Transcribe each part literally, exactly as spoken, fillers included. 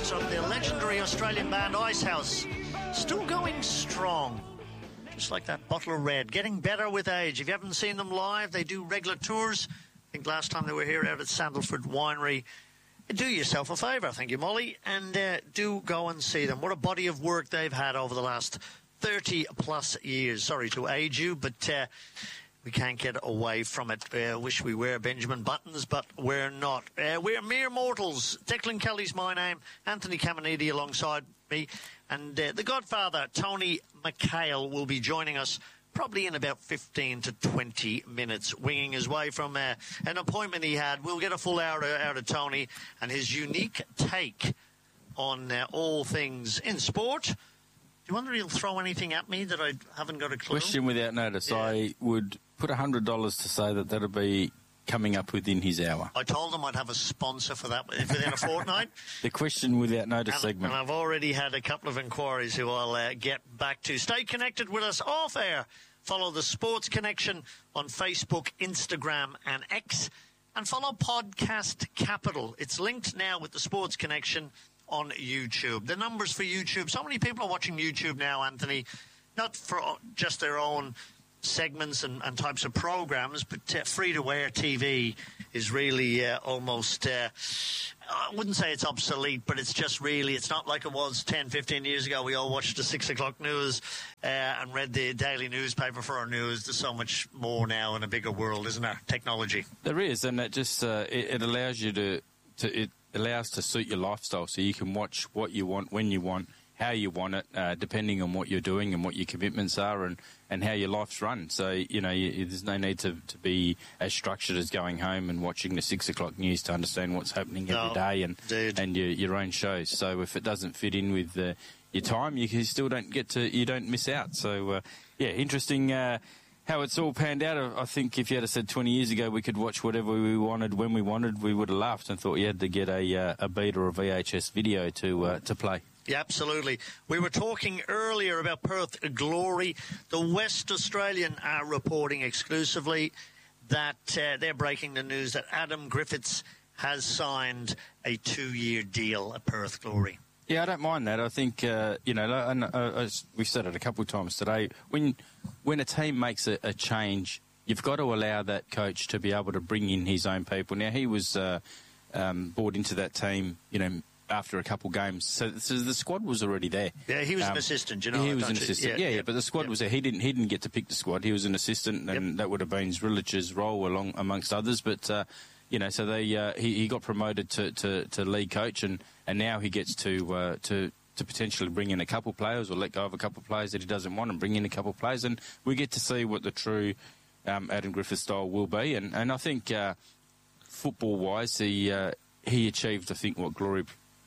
members of the legendary Australian band Icehouse. Still going strong. Just like that bottle of red. Getting better with age. If you haven't seen them live, they do regular tours. I think last time they were here out at Sandalford Winery. Do yourself a favour, thank you, Molly, and uh, do go and see them. What a body of work they've had over the last thirty plus years. Sorry to age you, but uh, we can't get away from it. Uh, wish we were Benjamin Buttons, but we're not. Uh, we're mere mortals. Declan Kelly's my name. Anthony Caminiti alongside me. And uh, the Godfather, Tony McHale, will be joining us probably in about fifteen to twenty minutes, winging his way from uh, an appointment he had. We'll get a full hour out of Tony and his unique take on uh, all things in sport. Do you wonder he'll throw anything at me that I haven't got a clue? Question without notice. Yeah. I would put one hundred dollars to say that that'll be coming up within his hour. I told him I'd have a sponsor for that within a fortnight. The question without notice and, segment. And I've already had a couple of inquiries who I'll uh, get back to. Stay connected with us off air. Follow the Sports Connection on Facebook, Instagram and X. And follow Podcast Capital. It's linked now with the Sports Connection on YouTube. The numbers for YouTube. So many people are watching YouTube now, Anthony, not for just their own segments and, and types of programs, but uh, free-to-air T V is really uh, almost, uh, I wouldn't say it's obsolete, but it's just really, it's not like it was ten, fifteen years ago. We all watched the six o'clock news uh, and read the daily newspaper for our news. There's so much more now in a bigger world, isn't there? Technology. There is, and it just, uh, it, it allows you to, to, it allows to suit your lifestyle, so you can watch what you want, when you want, how you want it, uh, depending on what you're doing and what your commitments are and, and how your life's run. So, you know, you, there's no need to, to be as structured as going home and watching the six o'clock news to understand what's happening no, every day and indeed. and your, your own shows. So if it doesn't fit in with uh, your time, you, you still don't get to, you don't miss out. So, uh, yeah, interesting uh, how it's all panned out. I think if you had said twenty years ago we could watch whatever we wanted when we wanted, we would have laughed and thought you had to get a, uh, a beat or a V H S video to uh, to play. Yeah, absolutely. We were talking earlier about Perth Glory. The West Australian are reporting exclusively that uh, they're breaking the news that Adam Griffiths has signed a two-year deal at Perth Glory. Yeah, I don't mind that. I think, uh, you know, and, uh, as we've said it a couple of times today, when when a team makes a, a change, you've got to allow that coach to be able to bring in his own people. Now, he was uh, um, brought into that team, you know, after a couple games, so, so the squad was already there. Yeah, he was um, an assistant, you know. He was an assistant, yeah, yeah, yeah, but the squad yeah. was there. He didn't, he didn't get to pick the squad. He was an assistant, and yep. that would have been Zrilich's role along amongst others. But uh, you know, so they uh, he, he got promoted to, to, to lead coach, and, and now he gets to uh, to to potentially bring in a couple of players or let go of a couple of players that he doesn't want and bring in a couple of players, and we get to see what the true um, Adam Griffith style will be. And and I think uh, football wise, he uh, he achieved, I think, what Glory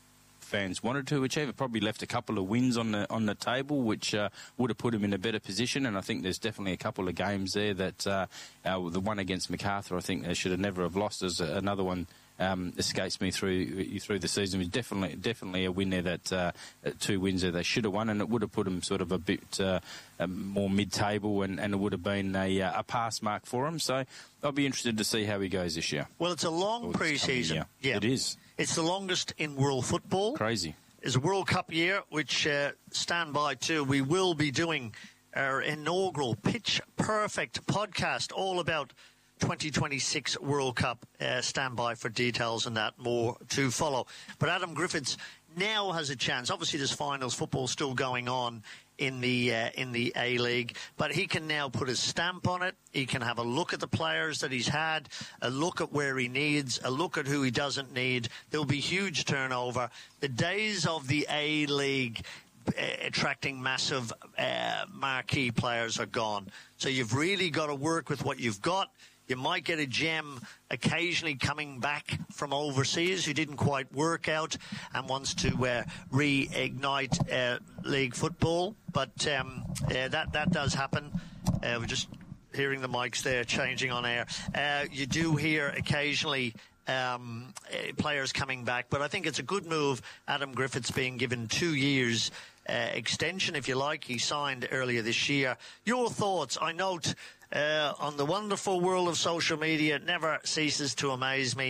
fans wanted to achieve. It probably left a couple of wins on the on the table, which uh, would have put him in a better position. And I think there's definitely a couple of games there that uh, uh, the one against MacArthur, I think they should have never have lost. There's another one um, escapes me through through the season. It was definitely definitely a win there that uh, two wins there they should have won, and it would have put them sort of a bit uh, um, more mid-table, and, and it would have been a, a pass mark for him. So I'll be interested to see how he goes this year. Well, it's a long pre-season. Yeah, it is. It's the longest in world football. Crazy. It's a World Cup year, which uh, stand by too. We will be doing our inaugural Pitch Perfect podcast all about twenty twenty-six World Cup. Uh, stand by for details and that, more to follow. But Adam Griffiths now has a chance. Obviously, there's finals football still going on in the uh, in the A-League, but he can now put his stamp on it. He can have a look at the players that he's had, a look at where he needs, a look at who he doesn't need. There'll be huge turnover. The days of the A-League uh, attracting massive uh, marquee players are gone. So you've really got to work with what you've got. You might get a gem occasionally coming back from overseas who didn't quite work out and wants to uh, reignite uh, league football. But um, uh, that, that does happen. Uh, we're just hearing the mics there changing on air. Uh, you do hear occasionally um, uh, players coming back, but I think it's a good move. Adam Griffiths being given two years uh, extension, if you like. He signed earlier this year. Your thoughts? I note... Uh, on the wonderful world of social media, it never ceases to amaze me.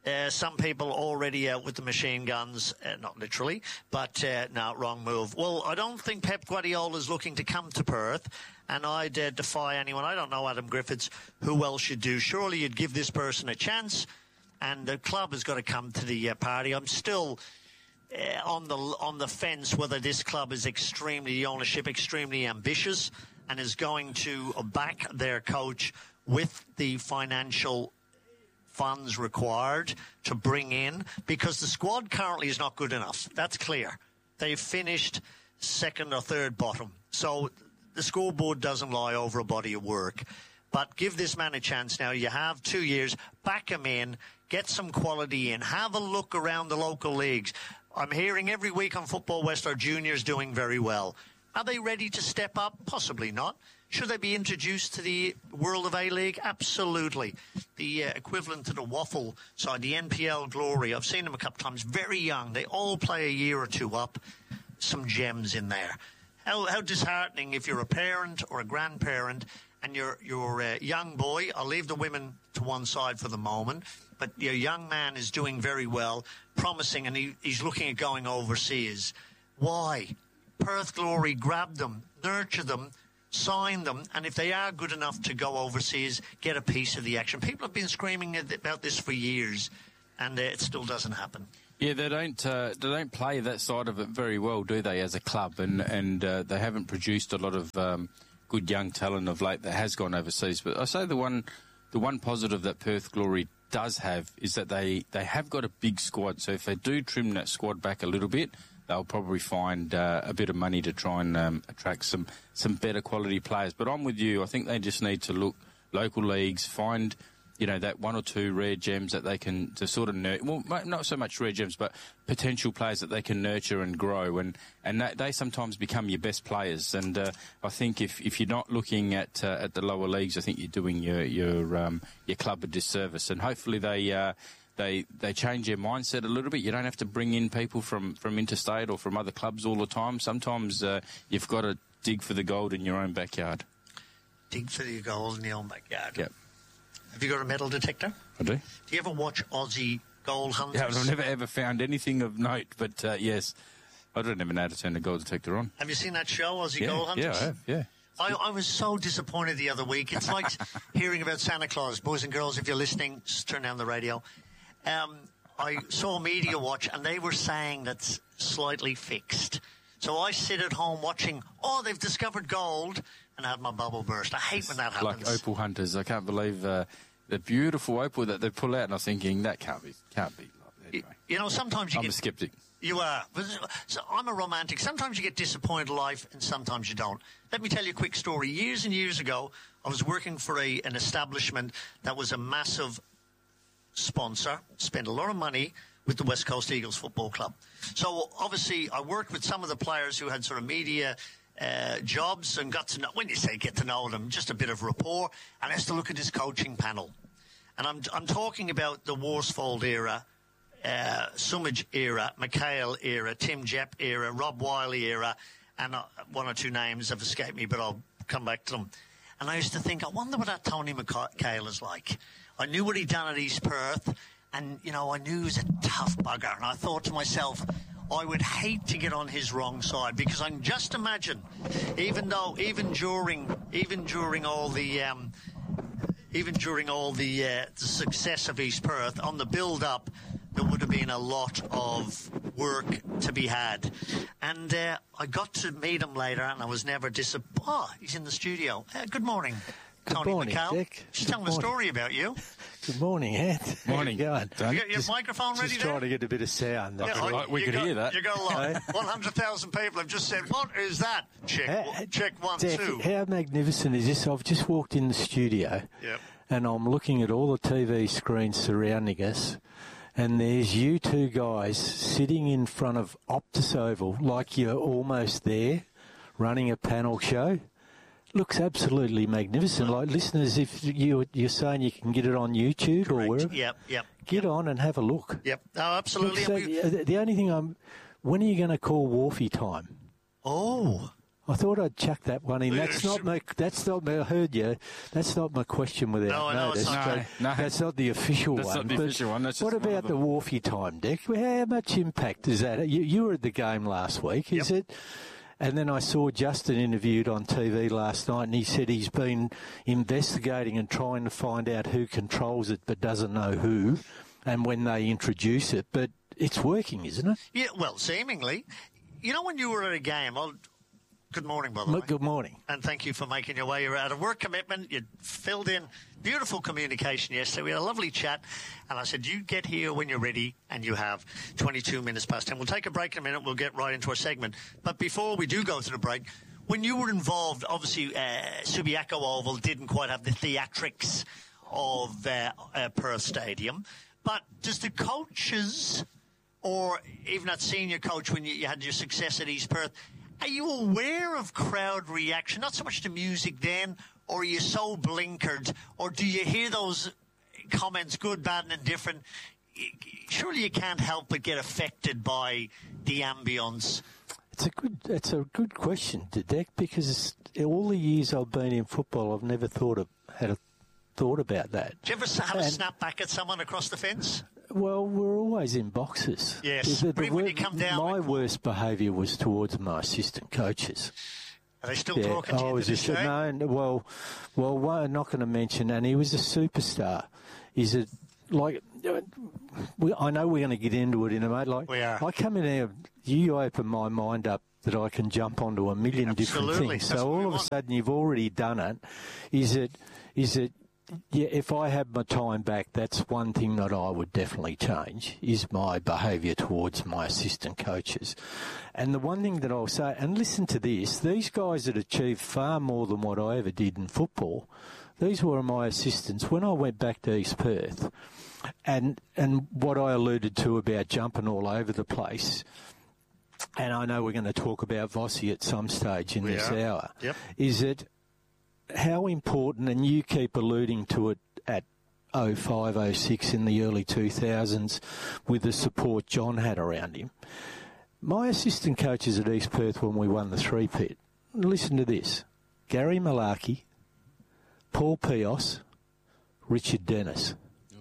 Uh, some people already out with the machine guns, uh, not literally, but uh, no, wrong move. Well, I don't think Pep Guardiola is looking to come to Perth, and I'd uh, defy anyone. I don't know Adam Griffiths, who else should do. Surely you'd give this person a chance, and the club has got to come to the uh, party. I'm still uh, on the on the fence whether this club is extremely, the ownership extremely ambitious and is going to back their coach with the financial funds required to bring in, because the squad currently is not good enough. That's clear. They've finished second or third bottom. So the scoreboard doesn't lie over a body of work. But give this man a chance now. You have two years. Back him in. Get some quality in. Have a look around the local leagues. I'm hearing every week on Football West our juniors doing very well. Are they ready to step up? Possibly not. Should they be introduced to the world of A-League? Absolutely. The uh, equivalent to the waffle side, the N P L glory. I've seen them a couple of times. Very young. They all play a year or two up. Some gems in there. How, how disheartening if you're a parent or a grandparent and your your uh, young boy, I'll leave the women to one side for the moment, but your young man is doing very well, promising, and he, he's looking at going overseas. Why? Perth Glory grabbed them, nurture them, sign them, and if they are good enough to go overseas, get a piece of the action. People have been screaming about this for years, and uh, it still doesn't happen. Yeah, they don't uh, they don't play that side of it very well, do they, as a club? And and uh, they haven't produced a lot of um, good young talent of late that has gone overseas. But I say the one the one positive that Perth Glory does have is that they, they have got a big squad. So if they do trim that squad back a little bit, they'll probably find uh, a bit of money to try and um, attract some, some better quality players. But I'm with you. I think they just need to look local leagues, find, you know, that one or two rare gems that they can to sort of nurture. Well, not so much rare gems, but potential players that they can nurture and grow. And, and that, they sometimes become your best players. And uh, I think if, if you're not looking at uh, at the lower leagues, I think you're doing your your um, your club a disservice. And hopefully they... Uh, They they change their mindset a little bit. You don't have to bring in people from, from interstate or from other clubs all the time. Sometimes uh, you've got to dig for the gold in your own backyard. Dig for the gold in your own backyard. Yep. Have you got a metal detector? I do. Do you ever watch Aussie Gold Hunters? Yeah, I've never ever found anything of note, but uh, yes, I don't even know how to turn the gold detector on. Have you seen that show, Aussie yeah, Gold Hunters? Yeah, I have, yeah. I, I was so disappointed the other week. It's like hearing about Santa Claus. Boys and girls, if you're listening, just turn down the radio. Um, I saw Media Watch, and they were saying that's slightly fixed. So I sit at home watching, oh, they've discovered gold, and I had my bubble burst. I hate it's when that like happens. Like opal hunters. I can't believe uh, the beautiful opal that they pull out, and I'm thinking, that can't be, can't be. Anyway. You, you know, sometimes you I'm get... a skeptic. You are. So I'm a romantic. Sometimes you get disappointed in life, and sometimes you don't. Let me tell you a quick story. Years and years ago, I was working for a, an establishment that was a massive sponsor, spent a lot of money with the West Coast Eagles Football Club. So obviously I worked with some of the players who had sort of media uh, jobs and got to know, when you say get to know them, just a bit of rapport, and I used to look at his coaching panel. And I'm, I'm talking about the Worsfold era, uh, Sumage era, McHale era, Tim Jepp era, Rob Wiley era, and uh, one or two names have escaped me, but I'll come back to them. And I used to think, I wonder what that Tony McHale is like. I knew what he'd done at East Perth, and, you know, I knew he was a tough bugger. And I thought to myself, I would hate to get on his wrong side, because I can just imagine, even though, even during, even during all the, um, even during all the, uh, the success of East Perth, on the build-up, there would have been a lot of work to be had. And uh, I got to meet him later, and I was never disappointed. Oh, he's in the studio. Uh, good morning. Good Tony morning, McHale. Dick. She's Good telling morning. a story about you. Good morning, Ed. Morning. How you going? Don't. You got your Just- microphone ready Just there? trying to get a bit of sound. Yeah, could- I- we you could got, hear that. You got a lot. Hey. one hundred thousand people have just said, what is that? Check, How- check one, Dick, two. how magnificent is this? I've just walked in the studio, Yep. and I'm looking at all the T V screens surrounding us, and there's you two guys sitting in front of Optus Oval like you're almost there, running a panel show. Looks absolutely magnificent. Like, listeners, if you, you're saying you can get it on YouTube or Correct. wherever, Yep, yep. get on and have a look. Yep. No, absolutely. Look, so, And we- uh, the only thing I'm... When are you going to call Wharfie time? oh, I thought I'd chuck that one in. That's not my. That's not my. I heard you. That's not my question without No, no, notice. it's not. But No, no. That's not the official That's one. not the But official one. That's just what one about of the them. Wharfie time, Dick? How much impact is that? You, you were at the game last week, is Yep. it? And then I saw Justin interviewed on T V last night, and he said he's been investigating and trying to find out who controls it, but doesn't know who, and when they introduce it. But it's working, isn't it? Yeah, well, seemingly. You know, when you were at a game, I'll, good morning, by the way. Good morning. And thank you for making your way. You're out of work commitment. You filled in beautiful communication yesterday. We had a lovely chat. And I said, you get here when you're ready, and you have twenty-two minutes past ten. We'll take a break in a minute. We'll get right into our segment. But before we do go to the break, when you were involved, obviously, uh, Subiaco Oval didn't quite have the theatrics of uh, uh, Perth Stadium. But does the coaches, or even that senior coach when you, you had your success at East Perth, are you aware of crowd reaction? Not so much to music then, or are you so blinkered, or do you hear those comments, good, bad, and indifferent? Surely you can't help but get affected by the ambience. It's a good. It's a good question, Dek, because all the years I've been in football, I've never thought of had a thought about that. Do you ever have a And- snap back at someone across the fence? Well, we're always in boxes. Yes, The- the but even when wor- you come down, my like- worst behaviour was towards my assistant coaches. Are they still Yeah, talking to I you was to this just day? no, no, well, well, what I'm not going to mention, and he was a superstar. Is it like? uh, We, I know we're going to get into it in a minute. Like, We are. I come in here, you open my mind up that I can jump onto a million different Absolutely. things. That's So what we all of a want. sudden, you've already done it. Is it? Is it? Yeah, if I had my time back, that's one thing that I would definitely change, is my behaviour towards my assistant coaches. And the one thing that I'll say, and listen to this, these guys that achieved far more than what I ever did in football, these were my assistants when I went back to East Perth. And, and what I alluded to about jumping all over the place, and I know we're going to talk about Vossi at some stage in We this are. hour, Yep. is that how important, and you keep alluding to it at oh five, oh six in the early two thousands with the support John had around him. My assistant coaches at East Perth when we won the three-pit, listen to this, Gary Malarkey, Paul Pios, Richard Dennis.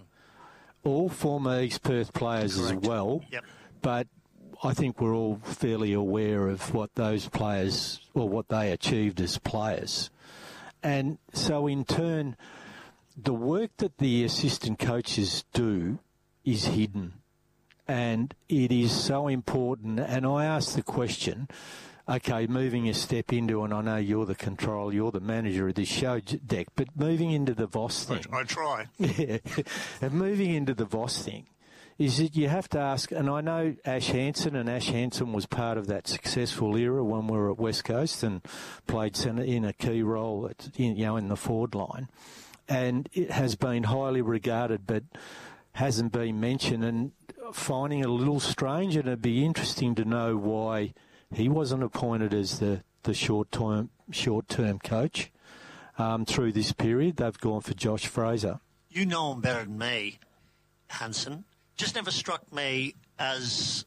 All former East Perth players Correct. as well, Yep. but I think we're all fairly aware of what those players, or what they achieved as players. And so in turn, the work that the assistant coaches do is hidden. And it is so important. And I ask the question, okay, moving a step into, and I know you're the control, you're the manager of this show, Dek, but moving into the Voss thing. I try. Yeah, and moving into the Voss thing is that you have to ask, and I know Ash Hansen, and Ash Hansen was part of that successful era when we were at West Coast and played centre in a key role, at, in, you know, in the forward line, and it has been highly regarded, but hasn't been mentioned, and finding it a little strange, and it'd be interesting to know why he wasn't appointed as the, the short-term short-term coach um, through this period. They've gone for Josh Fraser. You know him better than me, Hansen. Just never struck me as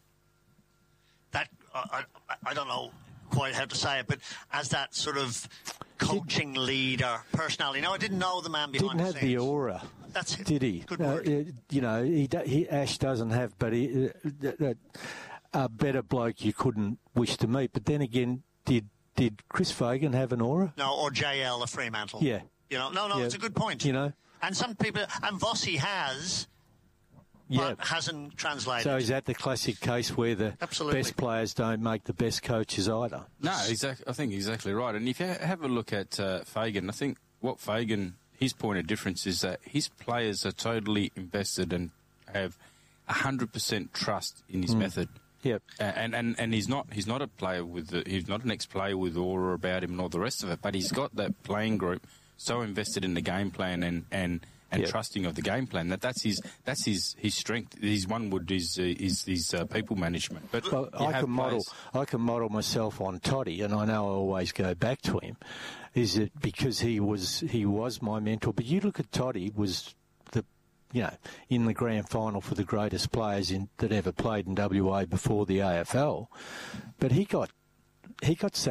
that, I, I, I don't know quite how to say it, but as that sort of coaching leader personality. No, I didn't know the man behind Didn't the have scenes. the aura, That's it. did he? Good Uh, word. uh, you know, he, do- he Ash doesn't have, but he, uh, uh, a better bloke you couldn't wish to meet. But then again, did did Chris Fagan have an aura? No, or J L, a Fremantle. Yeah. You know, no, no, Yeah. it's a good point. You know? And some people, and Vossi has, Yeah. but hasn't translated. So is that the classic case where the Absolutely. best players don't make the best coaches either? No, exactly. I think exactly right. And if you ha- have a look at uh, Fagan, I think what Fagan, his point of difference is that his players are totally invested and have one hundred percent trust in his method. Yep. Uh, and, and and he's not he's not a player with the, he's not an ex-player with aura about him and all the rest of it. But he's got that playing group so invested in the game plan and and, and Yep. trusting of the game plan that that's his that's his, his strength. His one would is uh, is his uh, people management. But Well, you I have can model. players- I can model myself on Toddy, and I know I always go back to him. Is it because he was he was my mentor? But you look at Toddy, was the you know in the grand final for the greatest players in, that ever played in W A before the A F L, but he got he got sacked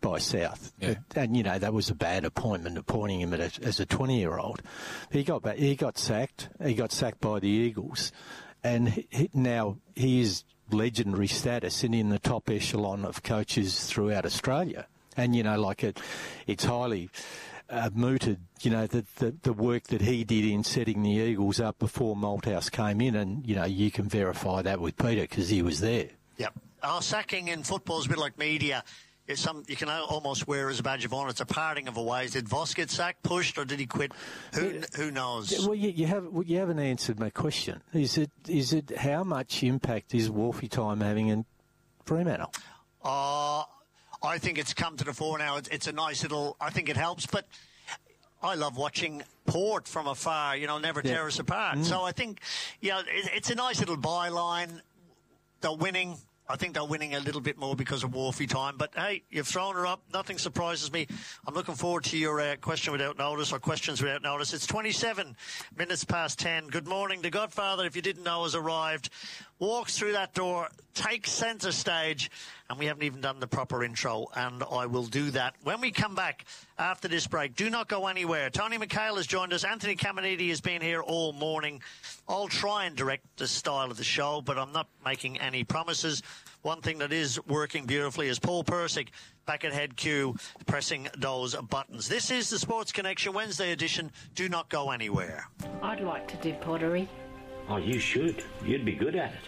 by South. Yeah. And, you know, that was a bad appointment, appointing him as a, as a twenty-year-old. He got back, he got sacked. He got sacked by the Eagles. And he, he, now he is legendary status and in the top echelon of coaches throughout Australia. And, you know, like it, it's highly uh, mooted, you know, the, the, the work that he did in setting the Eagles up before Malthouse came in. And, you know, you can verify that with Peter because he was there. Yep. Our sacking in football is a bit like media. It's some you can almost wear as a badge of honour. It's a parting of a ways. Did Voss get sacked, pushed, or did he quit? Who who knows? Well, you, you have well, you haven't answered my question. Is it is it how much impact is Wolfie time having in Fremantle? Uh, I think it's come to the fore now. It's, it's a nice little. I think it helps, but I love watching Port from afar. You know, never Yeah. tear us apart. Mm. So I think, you know, it, it's a nice little byline. They're winning. I think they're winning a little bit more because of Wolfie time. But, hey, you've thrown her up. Nothing surprises me. I'm looking forward to your uh, question without notice or questions without notice. It's twenty-seven minutes past ten. Good morning. The Godfather, if you didn't know, has arrived. Walks through that door, takes centre stage, and we haven't even done the proper intro, and I will do that when we come back after this break. Do not go anywhere. Tony McHale has joined us. Anthony Caminiti has been here all morning. I'll try and direct the style of the show, but I'm not making any promises. One thing that is working beautifully is Paul Persick back at Head Q pressing those buttons. This is the Sports Connection Wednesday edition. Do not go anywhere. I'd like to do pottery. Oh, you should. You'd be good at it.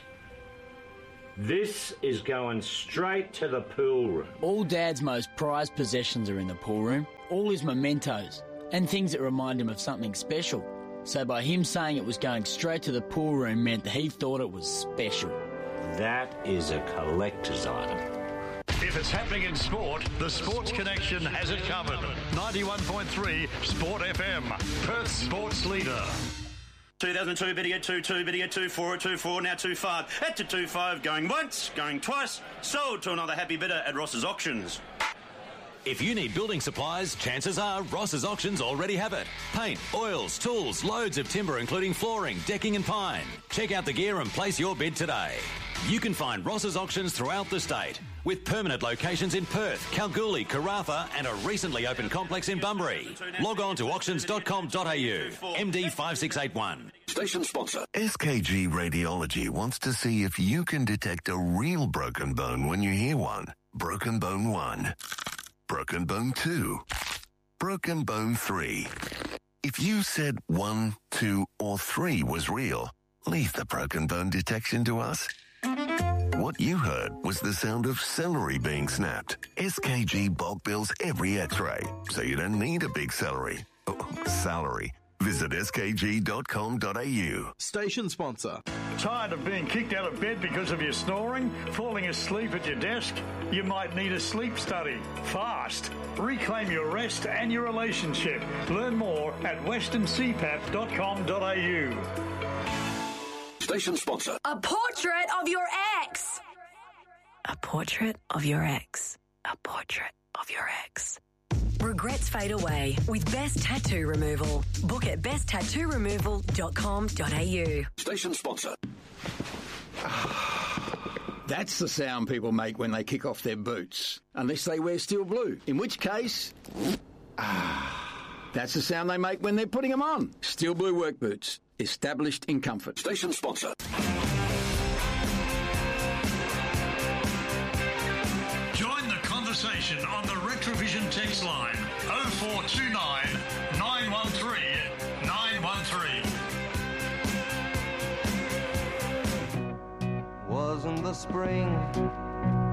This is going straight to the pool room. All Dad's most prized possessions are in the pool room. All his mementos and things that remind him of something special. So by him saying it was going straight to the pool room meant that he thought it was special. That is a collector's item. If it's happening in sport, the Sports Connection has it covered. ninety-one point three Sport F M, Perth's sports leader. two thousand two, better get two two, better get two four, two four, now two five. At to two five, going once, going twice. Sold to another happy bidder at Ross's Auctions. If you need building supplies, chances are Ross's Auctions already have it. Paint, oils, tools, loads of timber including flooring, decking and pine. Check out the gear and place your bid today. You can find Ross's Auctions throughout the state, with permanent locations in Perth, Kalgoorlie, Karratha and a recently opened complex in Bunbury. Log on to auctions dot com dot a u. M D five six eight one. Station sponsor. S K G Radiology wants to see if you can detect a real broken bone when you hear one. Broken bone one. Broken bone two. Broken bone three. If you said one, two, or three was real, leave the broken bone detection to us. What you heard was the sound of celery being snapped. S K G bulk bills every x-ray, so you don't need a big celery. Oh, salary. Visit S K G dot com dot a u. Station sponsor. Tired of being kicked out of bed because of your snoring? Falling asleep at your desk? You might need a sleep study. Fast. Reclaim your rest and your relationship. Learn more at western c pap dot com dot a u. Station sponsor. A portrait of your ex. A portrait of your ex. A portrait of your ex. Regrets fade away with Best Tattoo Removal. Book at best tattoo removal dot com dot a u. Station sponsor. That's the sound people make when they kick off their boots. Unless they wear steel blue. In which case... That's the sound they make when they're putting them on. Steel blue work boots. Established in comfort. Station sponsor. Join the conversation on the Retrovision text line oh four two nine, nine one three, nine one three. Wasn't the spring